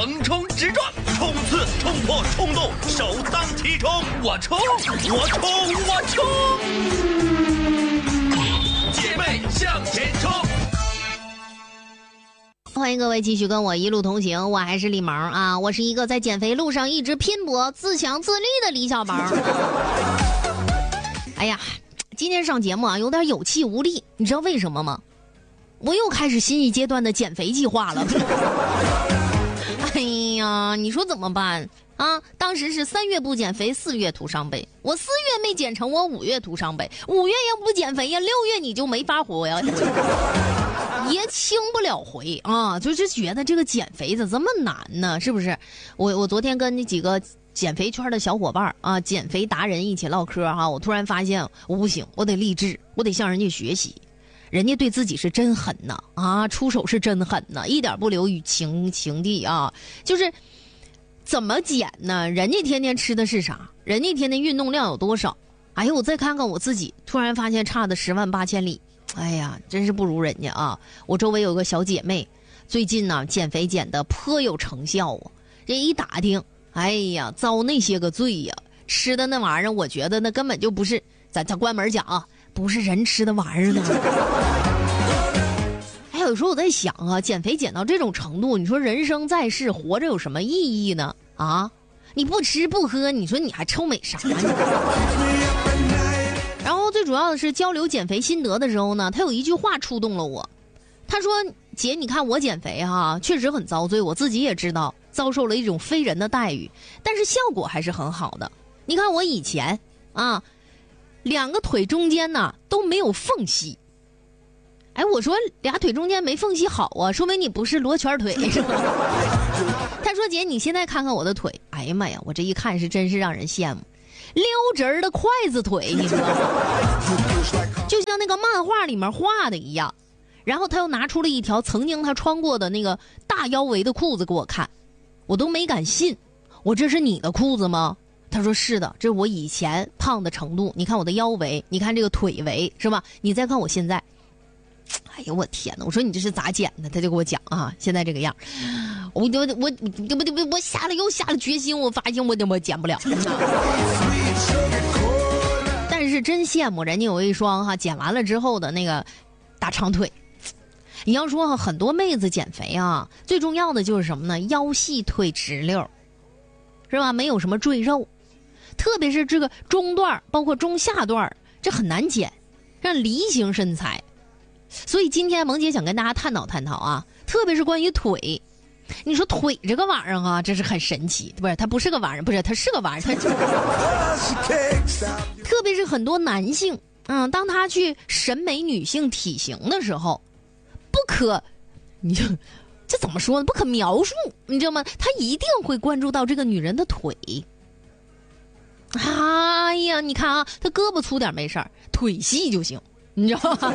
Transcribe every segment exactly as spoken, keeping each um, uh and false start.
横冲直撞，冲刺冲破冲动，首当其冲，我冲我冲我冲！姐妹向前冲！ 欢迎各位继续跟我一路同行，我还是李萌啊，我是一个在减肥路上一直拼搏、自强自立的李小萌。哎呀，今天上节目啊，有点有气无力，你知道为什么吗？我又开始新一阶段的减肥计划了。哎呀，你说怎么办啊？当时是三月不减肥，四月徒伤悲。我四月没减成，我五月徒伤悲。五月要不减肥呀，六月你就没法活呀，也轻不了回啊！就是觉得这个减肥咋这么难呢？是不是？我我昨天跟那几个减肥圈的小伙伴啊，减肥达人一起唠嗑哈、啊，我突然发现我不行，我得励志，我得向人家学习。人家对自己是真狠呐啊，出手是真狠呐，一点不留于情情地啊！就是怎么减呢？人家天天吃的是啥？人家天天运动量有多少？哎呦，我再看看我自己，突然发现差的十万八千里。哎呀，真是不如人家啊！我周围有个小姐妹，最近呢减肥减得颇有成效啊。这一打听，哎呀，遭那些个罪呀！吃的那玩意儿，我觉得那根本就不是，咱咱关门讲啊，不是人吃的玩意儿呢。哎，有时候我在想啊，减肥减到这种程度，你说人生在世活着有什么意义呢？啊，你不吃不喝，你说你还臭美啥呢？然后最主要的是交流减肥心得的时候呢，他有一句话触动了我。他说：“姐，你看我减肥哈、啊，确实很遭罪，我自己也知道遭受了一种非人的待遇，但是效果还是很好的。你看我以前啊，两个腿中间呢都没有缝隙。哎，我说俩腿中间没缝隙好啊，说明你不是罗圈腿是吧？”他说：“姐，你现在看看我的腿，哎呀妈呀，我这一看是真是让人羡慕。”溜直儿的筷子腿，你知道吗？就像那个漫画里面画的一样。然后他又拿出了一条曾经他穿过的那个大腰围的裤子给我看，我都没敢信。我这是你的裤子吗？他说是的，这是我以前胖的程度。你看我的腰围，你看这个腿围，是吧？你再看我现在，哎呦我天哪！我说你这是咋减的？他就给我讲啊，现在这个样。我我我我我我下了又下了决心，我发现我我减不了。但是真羡慕人家有一双哈减完了之后的那个大长腿。你要说哈，很多妹子减肥啊，最重要的就是什么呢？腰细腿直溜，是吧？没有什么赘肉，特别是这个中段包括中下段这很难减，让梨形身材。所以今天萌姐想跟大家探讨探讨啊，特别是关于腿。你说腿这个玩意儿啊，真是很神奇，不是它不是个玩意儿，不是它是个玩意儿。特别是很多男性，嗯，当他去审美女性体型的时候，不可，你就这怎么说呢？不可描述，你知道吗？他一定会关注到这个女人的腿。哎呀，你看啊，他胳膊粗点没事儿，腿细就行，你知道吗？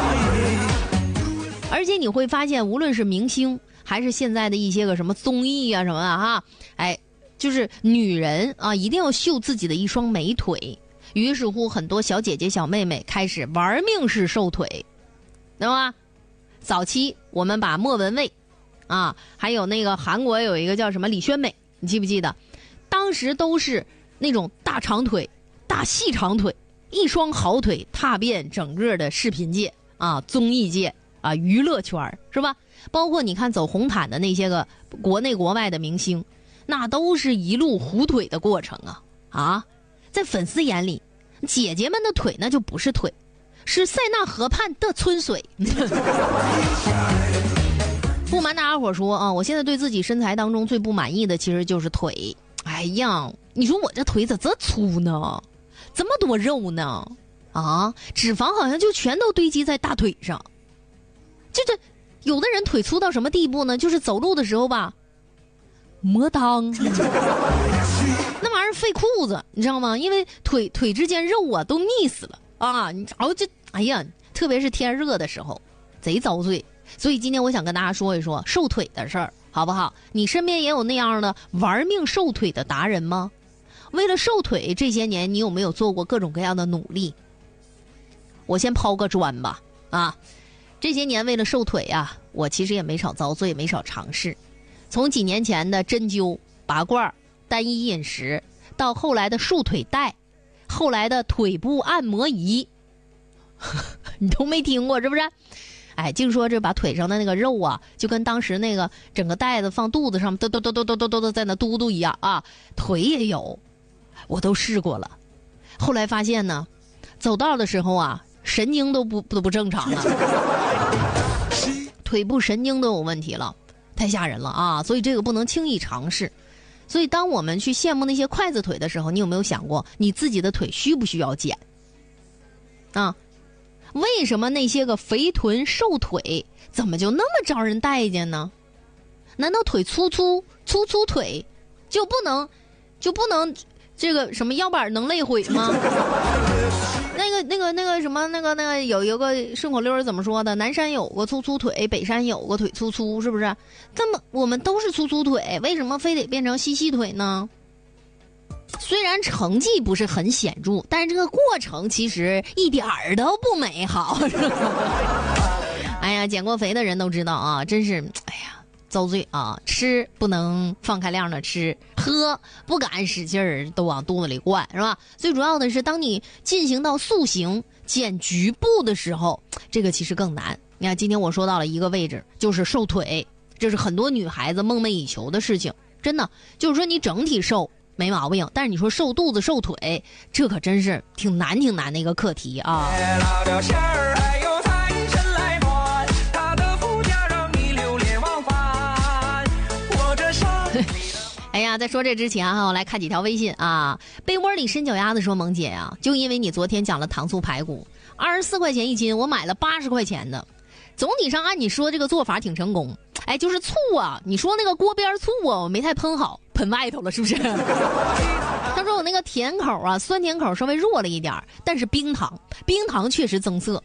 而且你会发现，无论是明星还是现在的一些个什么综艺啊什么的哈，哎，就是女人啊一定要秀自己的一双美腿。于是乎，很多小姐姐小妹妹开始玩命式瘦腿，对吧？早期我们把莫文蔚啊，还有那个韩国有一个叫什么李宣美，你记不记得？当时都是那种大长腿、大细长腿，一双好腿踏遍整个的视频界啊、综艺界啊、娱乐圈，是吧？包括你看走红毯的那些个国内国外的明星，那都是一路虎腿的过程啊啊！在粉丝眼里，姐姐们的腿那就不是腿，是塞纳河畔的春水。不瞒大家伙说啊，我现在对自己身材当中最不满意的其实就是腿。哎呀，你说我这腿咋这粗呢？这么多肉呢？啊，脂肪好像就全都堆积在大腿上。就这，有的人腿粗到什么地步呢？就是走路的时候吧，磨裆，那玩意儿费裤子，你知道吗？因为腿腿之间肉啊都腻死了啊！你然后这，哎呀，特别是天热的时候，贼遭罪。所以今天我想跟大家说一说瘦腿的事儿，好不好？你身边也有那样的玩命瘦腿的达人吗？为了瘦腿，这些年你有没有做过各种各样的努力？我先抛个砖吧，啊，这些年为了瘦腿啊，我其实也没少遭罪，没少尝试。 从几年前的针灸、拔罐、单一饮食，到后来的束腿带，后来的腿部按摩仪，你都没听过是不是？哎，净说这把腿上的那个肉啊，就跟当时那个整个袋子放肚子上，嘟嘟嘟嘟嘟嘟嘟嘟在那嘟嘟一样啊。腿也有，我都试过了。后来发现呢，走道的时候啊，神经都不都不正常了，腿部神经都有问题了，太吓人了啊！所以这个不能轻易尝试。所以当我们去羡慕那些筷子腿的时候，你有没有想过你自己的腿需不需要减啊？为什么那些个肥臀瘦腿怎么就那么招人待见呢？难道腿粗粗粗粗腿就不能就不能这个什么腰板能累毁吗？那个那个那个什么那个那个有有个顺口溜怎么说的？南山有个粗粗腿，北山有个腿粗粗，是不是？那么我们都是粗粗腿，为什么非得变成细细腿呢？虽然成绩不是很显著，但是这个过程其实一点儿都不美好。哎呀，减过肥的人都知道啊，真是哎呀遭罪啊！吃不能放开量的吃，喝不敢使劲儿都往肚子里灌，是吧？最主要的是，当你进行到塑形减局部的时候，这个其实更难。你看，今天我说到了一个位置，就是瘦腿，这是很多女孩子梦寐以求的事情。真的，就是说你整体瘦没毛病，但是你说瘦肚子瘦腿，这可真是挺难挺难的一个课题啊。哎呀，在说这之前哈，我来看几条微信啊。被窝里伸脚丫子说：“萌姐呀、啊，就因为你昨天讲了糖醋排骨，二十四块钱一斤，我买了八十块钱的。总体上按你说这个做法挺成功，哎，就是醋啊，你说那个锅边醋啊，我没太喷好，喷外头了是不是？”他说我那个甜口啊，酸甜口稍微弱了一点，但是冰糖，冰糖确实增色，